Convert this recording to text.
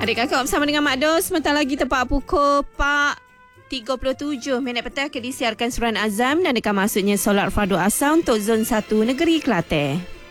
Adik kakak bersama dengan Mak Dos. Sebentar lagi tepat pukul 4.37 minit petang akan disiarkan Suran Azam dan akan maksudnya solat fardu asar untuk Zon 1 Negeri Kelantan.